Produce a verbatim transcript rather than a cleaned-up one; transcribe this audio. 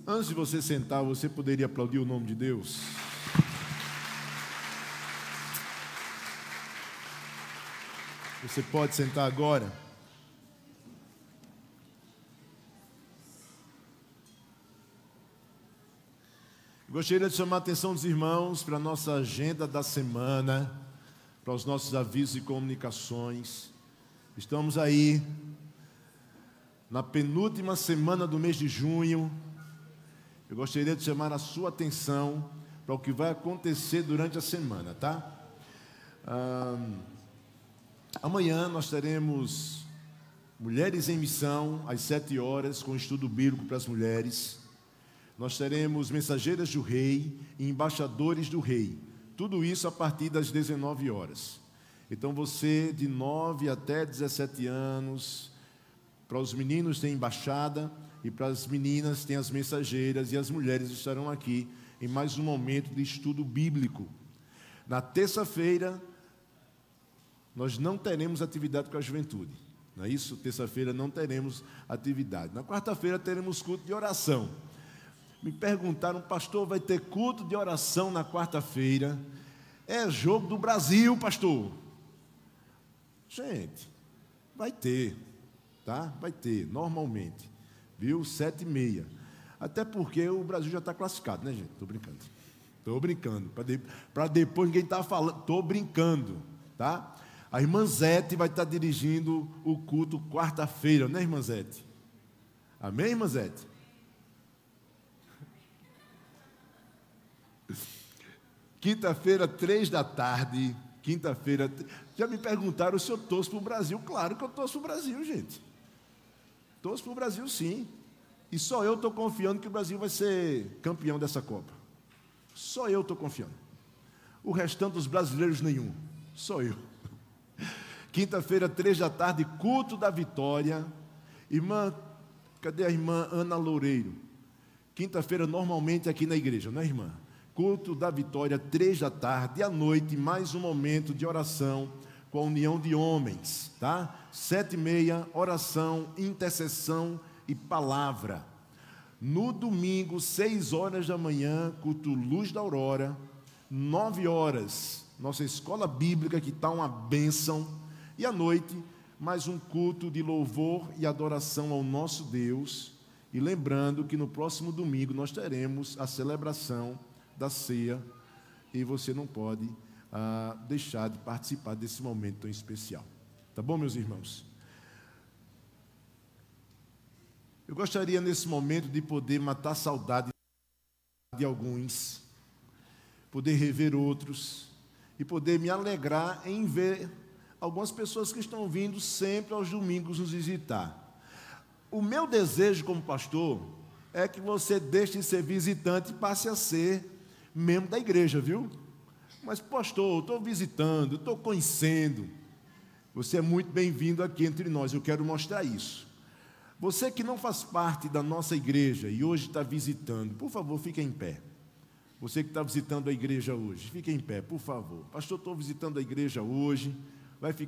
Antes de você sentar, você poderia aplaudir o nome de Deus? Você pode sentar agora? Gostaria de chamar a atenção dos irmãos para a nossa agenda da semana, para os nossos avisos e comunicações. Estamos aí na penúltima semana do mês de junho. Eu gostaria de chamar a sua atenção para o que vai acontecer durante a semana, tá? Ah, amanhã nós teremos Mulheres em Missão, às sete horas, com estudo bíblico para as mulheres. Nós teremos Mensageiras do Rei e Embaixadores do Rei. Tudo isso a partir das dezenove horas. Então você de nove até dezessete anos, para os meninos tem embaixada e para as meninas tem as mensageiras, e as mulheres estarão aqui em mais um momento de estudo bíblico. Na terça-feira, nós não teremos atividade com a juventude. Não é isso? Terça-feira não teremos atividade. Na quarta-feira teremos culto de oração. Me perguntaram, pastor, vai ter culto de oração na quarta-feira? É jogo do Brasil, pastor. Gente, vai ter, tá? Vai ter, normalmente. Viu? Sete e meia. Até porque o Brasil já está classificado, né, gente? Estou brincando. Estou brincando. Para de, para depois ninguém está falando. Estou brincando, tá? A irmã Zete vai estar dirigindo o culto quarta-feira, né, irmã Zete? Amém, irmã Zete? Quinta-feira, três da tarde. Quinta-feira. Já me perguntaram se eu torço para o Brasil. Claro que eu torço para o Brasil, gente. Torço para o Brasil, sim. E só eu estou confiando que o Brasil vai ser campeão dessa Copa. Só eu estou confiando. O restante dos brasileiros, nenhum. Só eu. Quinta-feira, três da tarde, culto da vitória. Irmã, cadê a irmã Ana Loureiro? Quinta-feira, normalmente aqui na igreja, não é, irmã? Culto da vitória, três da tarde. E à noite, mais um momento de oração com a união de homens, tá? Sete e meia, oração, intercessão e palavra. No domingo, seis horas da manhã, culto Luz da Aurora. Nove horas, nossa escola bíblica, que está uma bênção. E à noite, mais um culto de louvor e adoração ao nosso Deus. E lembrando que no próximo domingo nós teremos a celebração da ceia. E você não pode ah, deixar de participar desse momento tão especial. Tá bom, meus irmãos? Eu gostaria nesse momento de poder matar a saudade de alguns, poder rever outros e poder me alegrar em ver algumas pessoas que estão vindo sempre aos domingos nos visitar. O meu desejo como pastor é que você deixe de ser visitante e passe a ser membro da igreja, viu? Mas pastor, eu estou visitando, estou conhecendo. Você é muito bem-vindo aqui entre nós, eu quero mostrar isso. Você que não faz parte da nossa igreja e hoje está visitando, por favor, fique em pé. Você que está visitando a igreja hoje, fique em pé, por favor. Pastor, estou visitando a igreja hoje, vai ficar